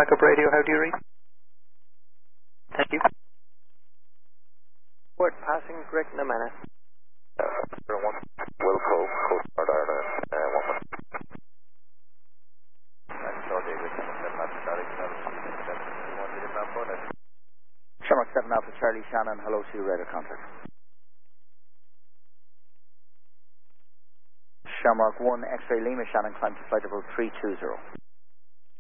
backup radio, how do you read? Thank you. Port passing correct in a minute. 01, Wilco, Coast Guard Ireland, 1 minute. Shamrock 7 Alpha Charlie Shannon, hello to you, radar contact. Shamrock 1 X-ray Lima Shannon, climb to flight level 320.